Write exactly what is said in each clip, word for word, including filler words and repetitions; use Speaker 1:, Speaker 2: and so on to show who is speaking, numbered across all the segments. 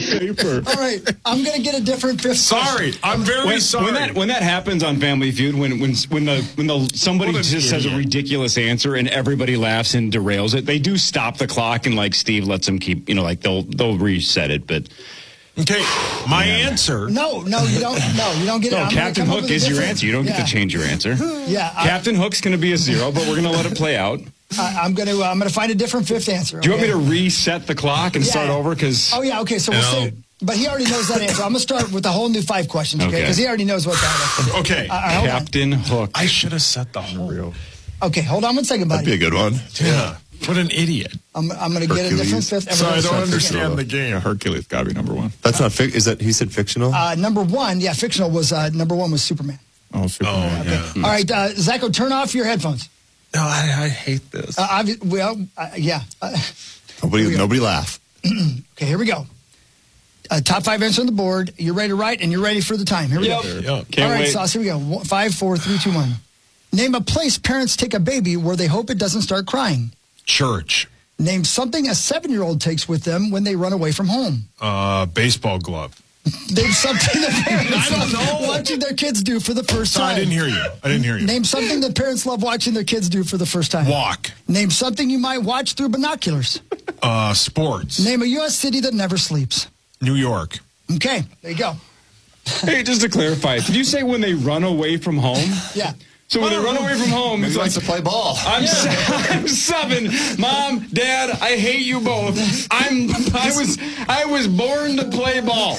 Speaker 1: paper.
Speaker 2: All right, I'm going to get a different fifth.
Speaker 3: Sorry,
Speaker 2: question.
Speaker 3: I'm very
Speaker 1: When,
Speaker 3: sorry.
Speaker 1: when that when that happens on Family Feud, when when when the when the somebody
Speaker 3: What an
Speaker 1: just says a
Speaker 3: idiot.
Speaker 1: ridiculous answer and everybody laughs and derails it, they do stop the clock and like Steve lets them keep, you know, like they'll they'll reset it. But
Speaker 3: Okay, my answer.
Speaker 2: No, no, you don't. No, you don't get it.
Speaker 1: no,
Speaker 2: I'm gonna
Speaker 1: Captain
Speaker 2: come up
Speaker 1: Hook
Speaker 2: with a
Speaker 1: is your
Speaker 2: different-
Speaker 1: answer. You don't get
Speaker 2: yeah.
Speaker 1: to change your answer.
Speaker 2: Yeah, I,
Speaker 1: Captain Hook's going to be a zero, but we're going to let it play out.
Speaker 2: I, I'm going to. I'm going to find a different fifth answer.
Speaker 1: Do you want
Speaker 2: okay?
Speaker 1: me to reset the clock and
Speaker 2: Yeah.
Speaker 1: start over? Because
Speaker 2: Oh yeah, okay. So we'll
Speaker 3: No.
Speaker 2: say, but he already knows that answer. I'm going to start with a whole new five questions, okay?
Speaker 1: Okay.
Speaker 2: Because he already knows what that is.
Speaker 3: Okay,
Speaker 2: Uh, hold on.
Speaker 1: Captain Hook.
Speaker 3: I should have set the whole.
Speaker 2: Okay, hold on one second,
Speaker 4: That'd be a
Speaker 2: buddy.
Speaker 4: good one.
Speaker 3: Yeah, what an idiot.
Speaker 2: I'm, I'm going to get a different
Speaker 4: Hercules.
Speaker 2: fifth.
Speaker 3: So I
Speaker 2: Everyone's
Speaker 3: don't
Speaker 2: got-
Speaker 3: understand the
Speaker 1: Yeah,
Speaker 3: game.
Speaker 1: Hercules got to be number one.
Speaker 4: That's not fic. Is that he said fictional?
Speaker 2: Uh, number one, yeah, fictional was uh, number one was Superman.
Speaker 1: Oh, Superman.
Speaker 3: Oh, yeah.
Speaker 2: All right, uh, Zacho, turn off your headphones.
Speaker 3: No, I, I hate this.
Speaker 2: Uh, obvi- well, uh, yeah. Uh,
Speaker 4: nobody,
Speaker 2: here we go.
Speaker 4: nobody laugh.
Speaker 2: okay, here we go. Uh, top five answer on the board. You're ready to write, and you're ready for the time. Here we
Speaker 1: Yep.
Speaker 2: go.
Speaker 3: Yeah.
Speaker 1: Can't
Speaker 2: All right,
Speaker 1: wait.
Speaker 2: Sauce, here we go. One- Five, four, three, two, one. Name a place parents take a baby where they hope it doesn't start crying.
Speaker 3: Church,
Speaker 2: Name something a seven-year-old takes with them when they run away from home.
Speaker 3: uh, baseball glove.
Speaker 2: Name something that parents
Speaker 3: I don't
Speaker 2: love
Speaker 3: know.
Speaker 2: watching their kids do for the first
Speaker 3: Sorry,
Speaker 2: time.
Speaker 3: I didn't hear you. I didn't hear you.
Speaker 2: Name something that parents love watching their kids do for the first time.
Speaker 3: Walk,
Speaker 2: Name something you might watch through binoculars.
Speaker 3: uh, sports,
Speaker 2: Name a U S city that never sleeps.
Speaker 3: New York.
Speaker 2: Okay, there you go.
Speaker 1: Hey, just to clarify, did you say when they run away from home?
Speaker 2: Yeah.
Speaker 1: So when they run away from home,
Speaker 4: He
Speaker 1: it's like,
Speaker 4: wants to play ball.
Speaker 1: I'm, se- I'm seven. Mom, Dad, I hate you both. I'm I was I was born to play ball.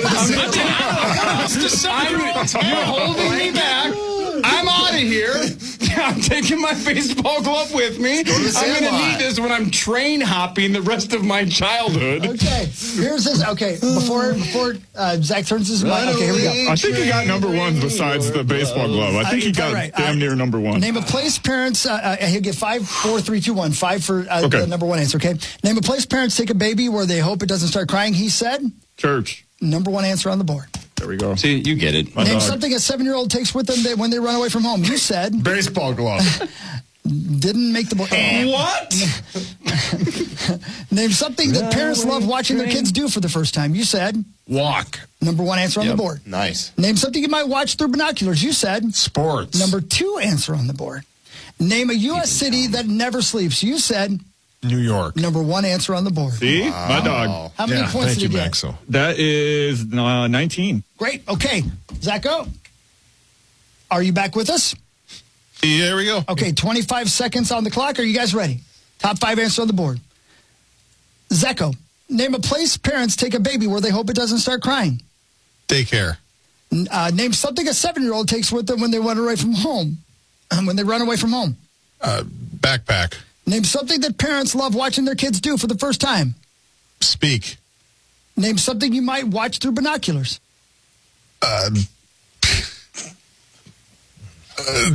Speaker 1: I'm, I'm, you're holding me back. I'm out of here. I'm taking my baseball glove with me. I'm going to
Speaker 4: Sandlot.
Speaker 1: need this when I'm train hopping the rest of my childhood.
Speaker 2: Okay, here's this. Okay, before before uh, Zach turns his mic. Okay, here we go.
Speaker 5: I think he got number one besides the baseball glove. I think he got
Speaker 2: All right,
Speaker 5: damn
Speaker 2: uh,
Speaker 5: near number one.
Speaker 2: Name a place parents. Uh, uh, he'll get five, four, three, two, one. Five for uh,
Speaker 5: Okay.
Speaker 2: the number one answer. Okay. Name a place parents take a baby where they hope it doesn't start crying. He said
Speaker 5: Church.
Speaker 2: number one answer on the board.
Speaker 5: There we go.
Speaker 1: See, you get it.
Speaker 5: My
Speaker 2: Name
Speaker 5: dog.
Speaker 2: something a seven-year-old takes with them they, when they run away from home. You said
Speaker 3: Baseball glove.
Speaker 2: didn't make the board.
Speaker 1: What?
Speaker 2: Name something that parents love watching their kids do for the first time. You said
Speaker 3: Walk,
Speaker 2: number one answer on
Speaker 1: Yep.
Speaker 2: the board.
Speaker 4: Nice.
Speaker 2: Name something you might watch through binoculars. You said
Speaker 3: sports.
Speaker 2: number two answer on the board. Name a U S city that never sleeps. You said
Speaker 3: New York.
Speaker 2: number one answer on the board.
Speaker 5: See? My dog.
Speaker 2: How many
Speaker 3: Yeah,
Speaker 2: points
Speaker 3: thank
Speaker 2: did
Speaker 3: you,
Speaker 2: you get?
Speaker 3: Maxo.
Speaker 5: That is uh, nineteen.
Speaker 2: Great. Okay. Zacho, are you back with us?
Speaker 3: Yeah, there we go.
Speaker 2: Okay, twenty-five seconds on the clock. Are you guys ready? Top five answer on the board. Zacho, name a place parents take a baby where they hope it doesn't start crying.
Speaker 3: Daycare.
Speaker 2: N- Uh, name something a seven-year-old takes with them when they run away from home. Um, when they run away from home.
Speaker 3: Uh, backpack.
Speaker 2: Name something that parents love watching their kids do for the first time.
Speaker 3: Speak.
Speaker 2: Name something you might watch through binoculars.
Speaker 3: Uh, uh,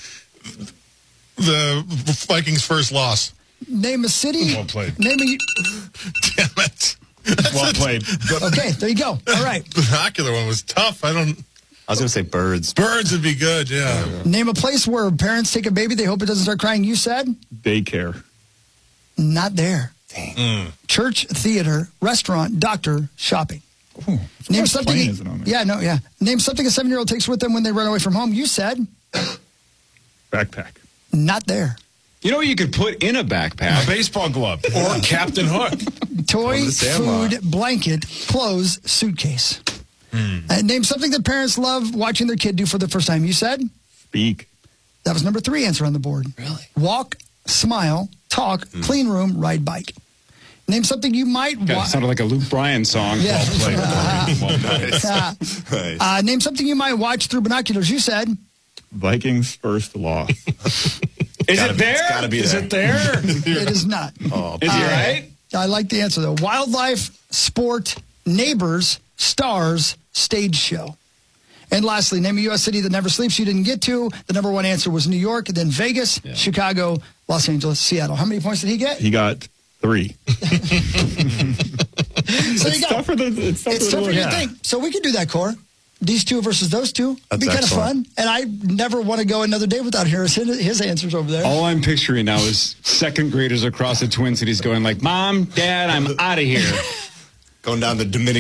Speaker 3: the Vikings' first loss.
Speaker 2: Name a city.
Speaker 3: Well played.
Speaker 2: Name a.
Speaker 3: Damn it.
Speaker 5: Well played.
Speaker 2: Okay, there you go. All right.
Speaker 3: Binocular one was tough. I don't.
Speaker 4: I was going to say birds.
Speaker 3: Birds would be good, yeah.
Speaker 2: Name a place where parents take a baby. They hope it doesn't start crying. You said
Speaker 5: Daycare.
Speaker 2: not there.
Speaker 3: Mm.
Speaker 2: Church, theater, restaurant, doctor, shopping.
Speaker 5: Ooh,
Speaker 2: Name
Speaker 5: what
Speaker 2: something.
Speaker 5: plane is it on there?
Speaker 2: Yeah, no, yeah. Name something a seven-year-old takes with them when they run away from home. You said
Speaker 5: Backpack.
Speaker 2: not there.
Speaker 1: You know what you could put in a
Speaker 3: A
Speaker 1: backpack?
Speaker 3: baseball glove or Captain Hook.
Speaker 2: Toy,
Speaker 4: From the Sandlot.
Speaker 2: food, blanket, clothes, suitcase. Uh, name something that parents love watching their kid do for the first time. You said
Speaker 5: Speak.
Speaker 2: that was number three answer on the board.
Speaker 4: Really?
Speaker 2: Walk, smile, talk, clean room, ride bike. Name something you might
Speaker 1: God, it
Speaker 2: watch.
Speaker 1: sounded like a Luke Bryan song.
Speaker 2: Yeah.
Speaker 4: Nice.
Speaker 2: Uh,
Speaker 4: Nice.
Speaker 2: uh, name something you might watch through binoculars. You said
Speaker 5: Vikings first loss.
Speaker 1: Is
Speaker 4: Gotta
Speaker 1: it
Speaker 4: be-
Speaker 1: there?
Speaker 4: it's gotta be
Speaker 1: Is
Speaker 4: there.
Speaker 1: it there?
Speaker 2: it is not.
Speaker 4: Oh,
Speaker 1: Is he right?
Speaker 2: I like the answer though. Wildlife, sport, neighbors, stars, stage show. And lastly, name a U S city that never sleeps you didn't get to. The number one answer was New York, then Vegas, Chicago, Los Angeles, Seattle. How many points did he get?
Speaker 5: He got three.
Speaker 2: So there you go.
Speaker 5: Tougher than, it's tougher
Speaker 2: It's
Speaker 5: than
Speaker 2: tougher
Speaker 5: it
Speaker 2: than you
Speaker 5: looks.
Speaker 2: think. So we could do that, Cora. These two versus those two. It'd
Speaker 4: That's
Speaker 2: be kind of
Speaker 4: excellent.
Speaker 2: fun. And I never want to go another day without hearing his, his answers over there.
Speaker 1: All I'm picturing now is second graders across the Twin Cities going like, Mom, Dad, I'm out of here.
Speaker 4: Going down the Dominican